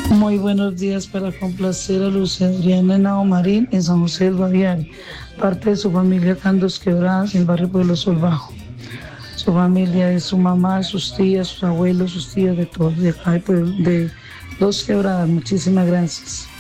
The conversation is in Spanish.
Muy buenos días para complacer a Lucia Adriana Henao Marín en San José del Guaviare, parte de su familia acá en Dos Quebradas, en el barrio Pueblo Sol Bajo. Su familia es su mamá, sus tías, sus abuelos, sus tías, de todos, de acá de Dos Quebradas. Muchísimas gracias.